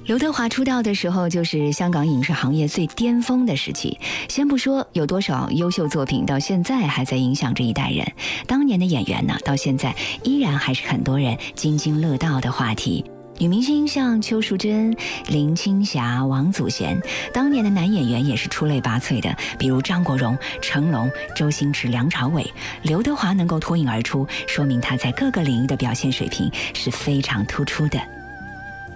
刘德华出道的时候，就是香港影视行业最巅峰的时期。先不说有多少优秀作品到现在还在影响着一代人，当年的演员呢，到现在依然还是很多人津津乐道的话题。女明星像邱淑贞、林青霞、王祖贤，当年的男演员也是出类拔萃的，比如张国荣、成龙、周星驰、梁朝伟。刘德华能够脱颖而出，说明他在各个领域的表现水平是非常突出的。